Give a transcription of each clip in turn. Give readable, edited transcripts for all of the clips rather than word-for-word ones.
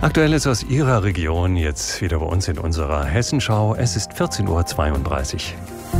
Aktuelles aus Ihrer Region, jetzt wieder bei uns in unserer Hessenschau. Es ist 14:32 Uhr.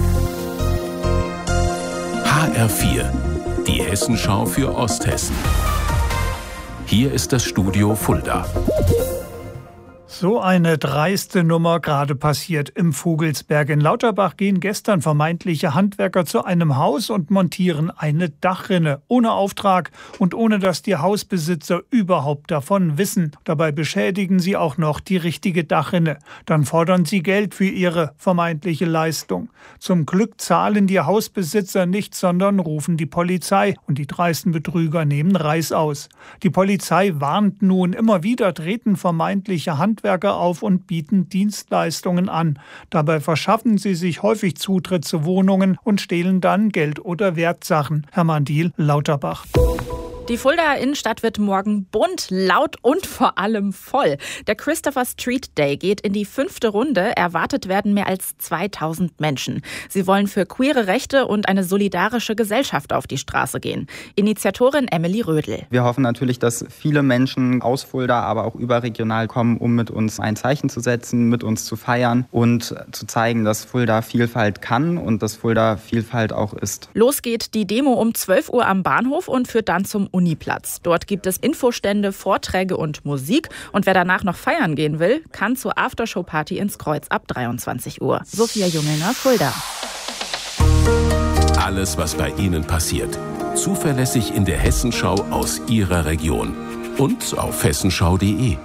HR4, die Hessenschau für Osthessen. Hier ist das Studio Fulda. So eine dreiste Nummer gerade passiert im Vogelsberg. In Lauterbach gehen gestern vermeintliche Handwerker zu einem Haus und montieren eine Dachrinne. Ohne Auftrag und ohne dass die Hausbesitzer überhaupt davon wissen. Dabei beschädigen sie auch noch die richtige Dachrinne. Dann fordern sie Geld für ihre vermeintliche Leistung. Zum Glück zahlen die Hausbesitzer nicht, sondern rufen die Polizei. Und die dreisten Betrüger nehmen Reißaus. Die Polizei warnt nun, immer wieder treten vermeintliche Handwerker auf und bieten Dienstleistungen an. Dabei verschaffen sie sich häufig Zutritt zu Wohnungen und stehlen dann Geld oder Wertsachen. Hermann Diehl, Lauterbach. Die Fuldaer Innenstadt wird morgen bunt, laut und vor allem voll. Der Christopher Street Day geht in die 5. Runde. Erwartet werden mehr als 2000 Menschen. Sie wollen für queere Rechte und eine solidarische Gesellschaft auf die Straße gehen. Initiatorin Emily Rödel. Wir hoffen natürlich, dass viele Menschen aus Fulda, aber auch überregional kommen, um mit uns ein Zeichen zu setzen, mit uns zu feiern und zu zeigen, dass Fulda Vielfalt kann und dass Fulda Vielfalt auch ist. Los geht die Demo um 12 Uhr am Bahnhof und führt dann zum Uniplatz. Dort gibt es Infostände, Vorträge und Musik. Und wer danach noch feiern gehen will, kann zur Aftershow-Party ins Kreuz ab 23 Uhr. Sophia Jungelner, Fulda. Alles, was bei Ihnen passiert. Zuverlässig in der Hessenschau aus Ihrer Region. Und auf hessenschau.de.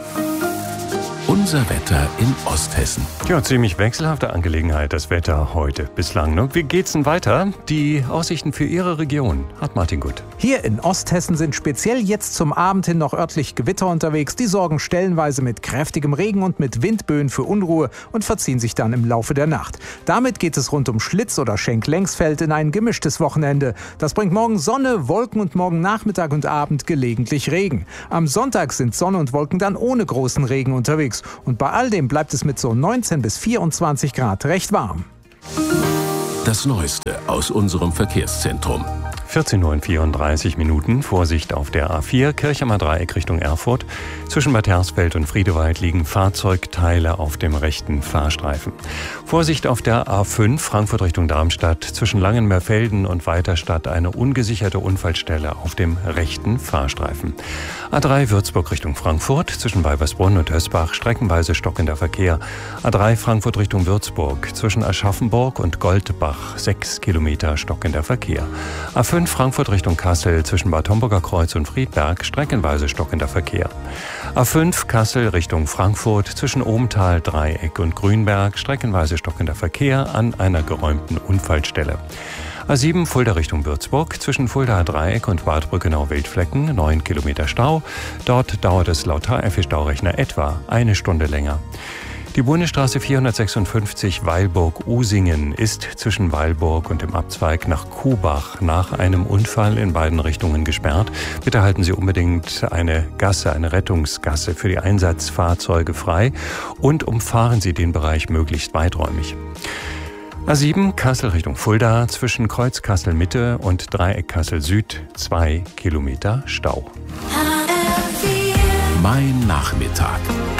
Unser Wetter in Osthessen. Ja, ziemlich wechselhafte Angelegenheit, das Wetter heute bislang. Ne? Wie geht's denn weiter? Die Aussichten für Ihre Region hat Martin Gut. Hier in Osthessen sind speziell jetzt zum Abend hin noch örtlich Gewitter unterwegs. Die sorgen stellenweise mit kräftigem Regen und mit Windböen für Unruhe und verziehen sich dann im Laufe der Nacht. Damit geht es rund um Schlitz oder Schenk-Lengsfeld in ein gemischtes Wochenende. Das bringt morgen Sonne, Wolken und morgen Nachmittag und Abend gelegentlich Regen. Am Sonntag sind Sonne und Wolken dann ohne großen Regen unterwegs. Und bei all dem bleibt es mit so 19 bis 24 Grad recht warm. Das Neueste aus unserem Verkehrszentrum. 14:34 Uhr. Vorsicht auf der A4, Kirchheimer Dreieck Richtung Erfurt. Zwischen Bad Hersfeld und Friedewald liegen Fahrzeugteile auf dem rechten Fahrstreifen. Vorsicht auf der A5, Frankfurt Richtung Darmstadt. Zwischen Langenmeerfelden und Weiterstadt eine ungesicherte Unfallstelle auf dem rechten Fahrstreifen. A3 Würzburg Richtung Frankfurt. Zwischen Weibersbrunn und Hösbach streckenweise stockender Verkehr. A3 Frankfurt Richtung Würzburg. Zwischen Aschaffenburg und Goldbach 6 Kilometer stockender Verkehr. A5 Frankfurt Richtung Kassel zwischen Bad Homburger Kreuz und Friedberg streckenweise stockender Verkehr. A5 Kassel Richtung Frankfurt zwischen Ohmtal, Dreieck und Grünberg streckenweise stockender Verkehr an einer geräumten Unfallstelle. A7 Fulda Richtung Würzburg zwischen Fuldaer Dreieck und Bad Brückenau-Wildflecken 9 Kilometer Stau. Dort dauert es laut HF-Staurechner etwa eine Stunde länger. Die Bundesstraße 456 Weilburg-Usingen ist zwischen Weilburg und dem Abzweig nach Kuhbach nach einem Unfall in beiden Richtungen gesperrt. Bitte halten Sie unbedingt eine Gasse, eine Rettungsgasse für die Einsatzfahrzeuge frei und umfahren Sie den Bereich möglichst weiträumig. A7 Kassel Richtung Fulda zwischen Kreuz Kassel Mitte und Dreieck Kassel Süd 2 Kilometer Stau. Mein Nachmittag.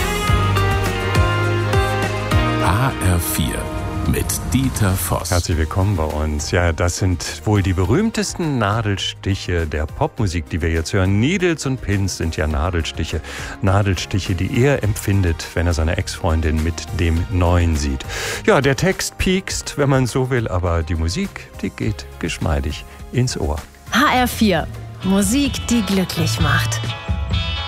HR4 mit Dieter Voss. Herzlich willkommen bei uns. Ja, das sind wohl die berühmtesten Nadelstiche der Popmusik, die wir jetzt hören. Needles und Pins sind ja Nadelstiche. Nadelstiche, die er empfindet, wenn er seine Ex-Freundin mit dem Neuen sieht. Ja, der Text piekst, wenn man so will, aber die Musik, die geht geschmeidig ins Ohr. HR4. Musik, die glücklich macht.